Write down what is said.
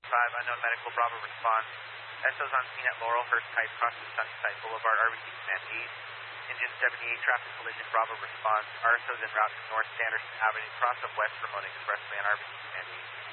unknown medical, Bravo response. SO's on scene at Laurelhurst Heights, crossing Sunnyside Boulevard, RBC Command 8. Engine 78, traffic collision, Bravo response. RSO's en route to North Sanderson Avenue, cross of West Ramon Expressway on RBC Command 8.